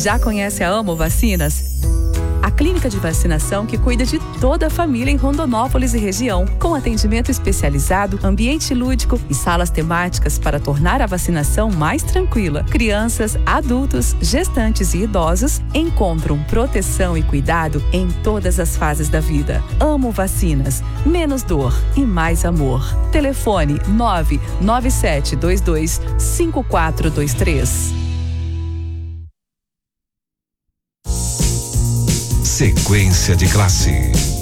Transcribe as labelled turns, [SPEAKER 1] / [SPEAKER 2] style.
[SPEAKER 1] Já conhece a Amo Vacinas? A clínica de vacinação que cuida de toda a família em Rondonópolis e região, com atendimento especializado, ambiente lúdico e salas temáticas para tornar a vacinação mais tranquila. Crianças, adultos, gestantes e idosos encontram proteção e cuidado em todas as fases da vida. Amo Vacinas. Menos dor e mais amor. Telefone 997225423.
[SPEAKER 2] Sequência de classe.